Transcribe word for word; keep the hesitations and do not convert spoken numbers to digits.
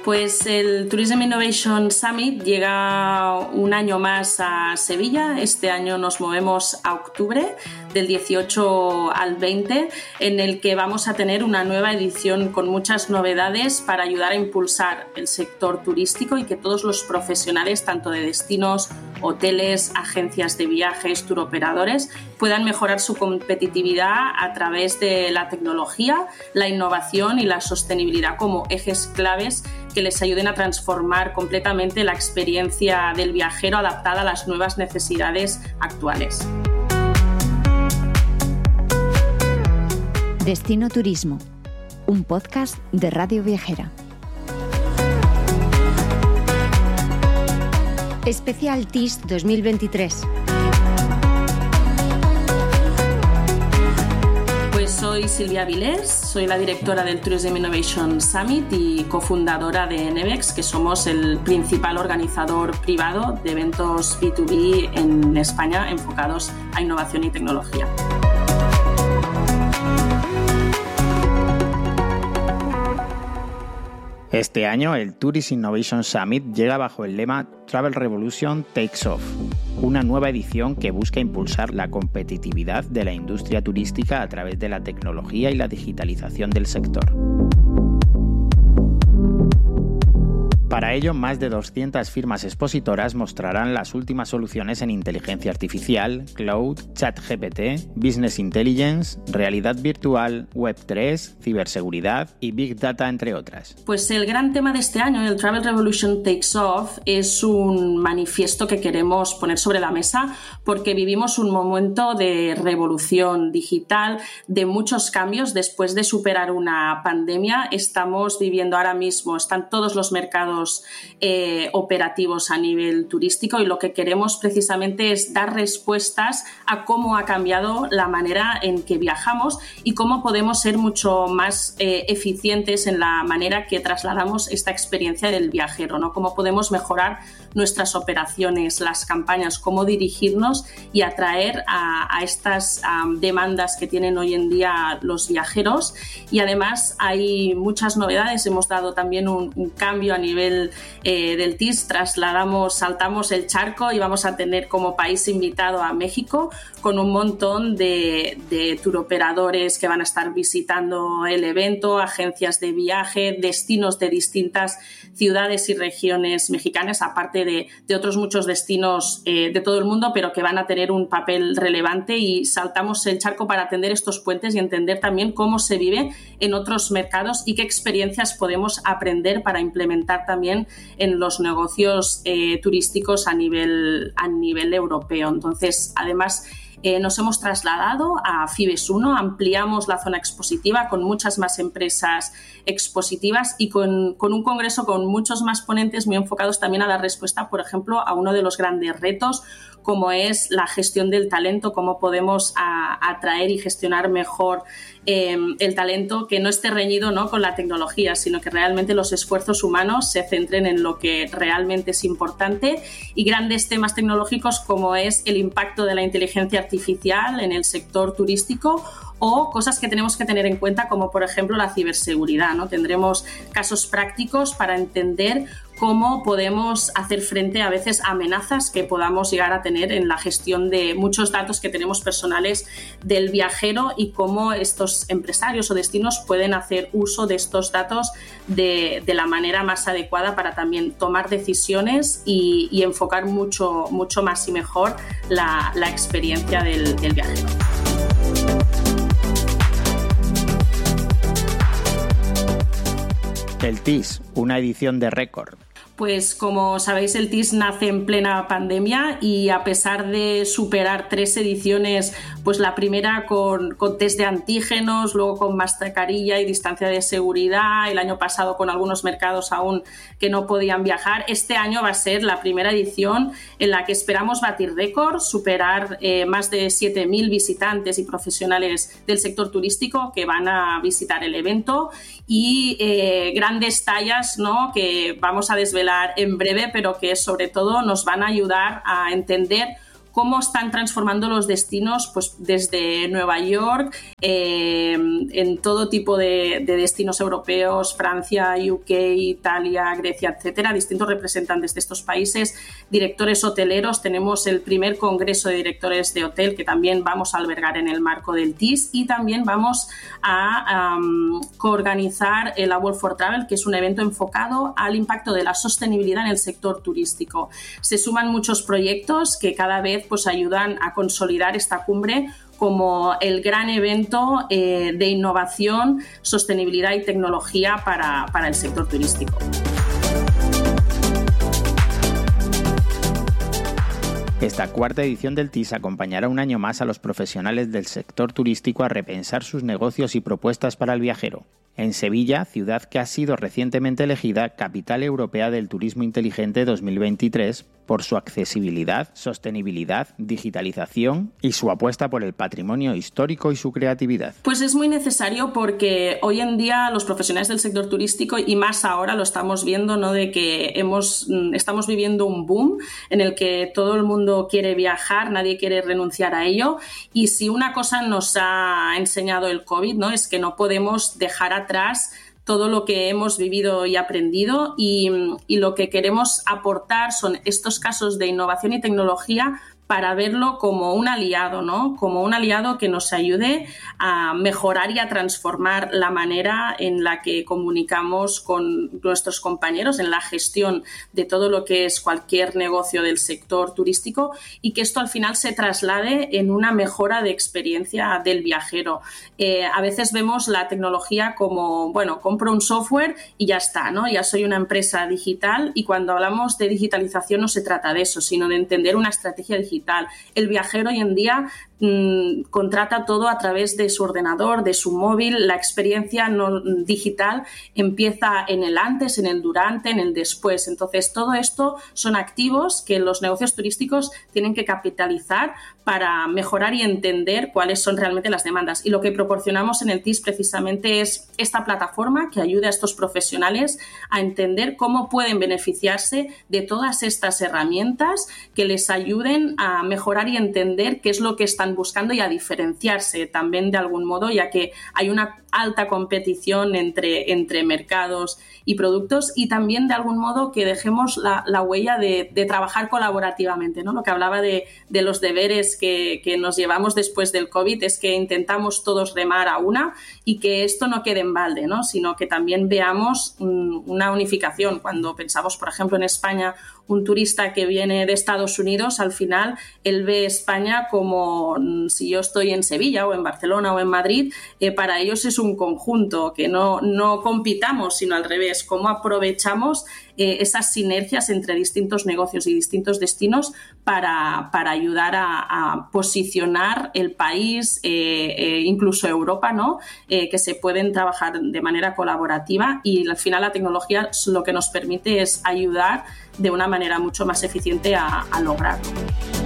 Pues el Tourism Innovation Summit llega un año más a Sevilla. Este año nos movemos a octubre, del dieciocho al veinte, en el que vamos a tener una nueva edición con muchas novedades para ayudar a impulsar el sector turístico y que todos los profesionales, tanto de destinos, hoteles, agencias de viajes, turoperadores, puedan mejorar su competitividad a través de la tecnología, la innovación y la sostenibilidad como ejes claves que les ayuden a transformar completamente la experiencia del viajero adaptada a las nuevas necesidades actuales. Destino Turismo, un podcast de Radio Viajera. Especial T I S dos mil veintitrés. Pues soy Silvia Vilés, soy la directora del Tourism Innovation Summit y cofundadora de Nevex, que somos el principal organizador privado de eventos B dos B en España enfocados a innovación y tecnología. Este año, el Tourism Innovation Summit llega bajo el lema Travel Revolution Takes Off, una nueva edición que busca impulsar la competitividad de la industria turística a través de la tecnología y la digitalización del sector. Para ello, más de doscientas firmas expositoras mostrarán las últimas soluciones en inteligencia artificial, cloud, ChatGPT, business intelligence, realidad virtual, web tres, ciberseguridad y big data, entre otras. Pues el gran tema de este año, el Travel Revolution Takes Off, es un manifiesto que queremos poner sobre la mesa porque vivimos un momento de revolución digital, de muchos cambios. Después de superar una pandemia, estamos viviendo ahora mismo, están todos los mercados Eh, operativos a nivel turístico y lo que queremos precisamente es dar respuestas a cómo ha cambiado la manera en que viajamos y cómo podemos ser mucho más eh, eficientes en la manera que trasladamos esta experiencia del viajero, ¿no? Cómo podemos mejorar nuestras operaciones, las campañas, cómo dirigirnos y atraer a, a estas um, demandas que tienen hoy en día los viajeros. Y además hay muchas novedades, hemos dado también un, un cambio a nivel Eh, del T I S, trasladamos, saltamos el charco y vamos a tener como país invitado a México con un montón de, de turoperadores que van a estar visitando el evento, agencias de viaje, destinos de distintas ciudades y regiones mexicanas, aparte de, de otros muchos destinos eh, de todo el mundo, pero que van a tener un papel relevante, y saltamos el charco para atender estos puentes y entender también cómo se vive en otros mercados y qué experiencias podemos aprender para implementar también también en los negocios eh, turísticos a nivel, a nivel europeo. Entonces, además, Eh, nos hemos trasladado a FIBES uno, ampliamos la zona expositiva con muchas más empresas expositivas y con, con un congreso con muchos más ponentes muy enfocados también a dar respuesta, por ejemplo, a uno de los grandes retos, como es la gestión del talento, cómo podemos a, atraer y gestionar mejor eh, el talento, que no esté reñido, ¿no?, con la tecnología, sino que realmente los esfuerzos humanos se centren en lo que realmente es importante, y grandes temas tecnológicos como es el impacto de la inteligencia artificial en el sector turístico, o cosas que tenemos que tener en cuenta como por ejemplo la ciberseguridad, ¿no? Tendremos casos prácticos para entender cómo podemos hacer frente a veces a amenazas que podamos llegar a tener en la gestión de muchos datos que tenemos personales del viajero, y cómo estos empresarios o destinos pueden hacer uso de estos datos de, de la manera más adecuada para también tomar decisiones y, y enfocar mucho, mucho más y mejor la, la experiencia del, del viajero. El T I S, una edición de récord. Pues como sabéis, el T I S nace en plena pandemia y a pesar de superar tres ediciones, pues la primera con, con test de antígenos, luego con mascarilla y distancia de seguridad, el año pasado con algunos mercados aún que no podían viajar, este año va a ser la primera edición en la que esperamos batir récord, superar eh, más de siete mil visitantes y profesionales del sector turístico que van a visitar el evento, y eh, grandes tallas, ¿no?, que vamos a desvelar en breve, pero que sobre todo nos van a ayudar a entender cómo están transformando los destinos, pues desde Nueva York, eh, en todo tipo de, de destinos europeos, Francia, U K, Italia, Grecia, etcétera, distintos representantes de estos países, directores hoteleros. Tenemos el primer congreso de directores de hotel que también vamos a albergar en el marco del T I S, y también vamos a um, coorganizar el A World for Travel, que es un evento enfocado al impacto de la sostenibilidad en el sector turístico. Se suman muchos proyectos que cada vez pues, ayudan a consolidar esta cumbre como el gran evento eh, de innovación, sostenibilidad y tecnología para, para el sector turístico. Esta cuarta edición del T I S acompañará un año más a los profesionales del sector turístico a repensar sus negocios y propuestas para el viajero. En Sevilla, ciudad que ha sido recientemente elegida Capital Europea del Turismo Inteligente dos mil veintitrés por su accesibilidad, sostenibilidad, digitalización y su apuesta por el patrimonio histórico y su creatividad. Pues es muy necesario porque hoy en día los profesionales del sector turístico, y más ahora lo estamos viendo, ¿no? De que hemos, estamos viviendo un boom en el que todo el mundo quiere viajar, nadie quiere renunciar a ello, y si una cosa nos ha enseñado el COVID, ¿no? Es que no podemos dejar atrás todo lo que hemos vivido y aprendido, y, y lo que queremos aportar son estos casos de innovación y tecnología para verlo como un aliado, ¿no? Como un aliado que nos ayude a mejorar y a transformar la manera en la que comunicamos con nuestros compañeros en la gestión de todo lo que es cualquier negocio del sector turístico, y que esto al final se traslade en una mejora de experiencia del viajero. Eh, a veces vemos la tecnología como, bueno, compro un software y ya está, ¿no? Ya soy una empresa digital, y cuando hablamos de digitalización no se trata de eso, sino de entender una estrategia digital. El viajero hoy en día mmm, contrata todo a través de su ordenador, de su móvil. La experiencia no digital empieza en el antes, en el durante, en el después. Entonces, todo esto son activos que los negocios turísticos tienen que capitalizar para mejorar y entender cuáles son realmente las demandas. Y lo que proporcionamos en el T I S precisamente es esta plataforma que ayude a estos profesionales a entender cómo pueden beneficiarse de todas estas herramientas que les ayuden a a mejorar y entender qué es lo que están buscando, y a diferenciarse también de algún modo, ya que hay una alta competición entre, entre mercados y productos, y también de algún modo que dejemos la, la huella de, de trabajar colaborativamente, ¿no? Lo que hablaba de, de los deberes que, que nos llevamos después del COVID es que intentamos todos remar a una, y que esto no quede en balde, ¿no? Sino que también veamos un, una unificación. Cuando pensamos, por ejemplo, en España, un turista que viene de Estados Unidos, al final él ve España como si yo estoy en Sevilla o en Barcelona o en Madrid. Eh, para ellos es un conjunto, que no, no compitamos, sino al revés, cómo aprovechamos eh, esas sinergias entre distintos negocios y distintos destinos para, para ayudar a, a posicionar el país, eh, eh, incluso Europa, ¿no? Eh, que se pueden trabajar de manera colaborativa, y al final la tecnología lo que nos permite es ayudar de una manera mucho más eficiente a, a lograrlo.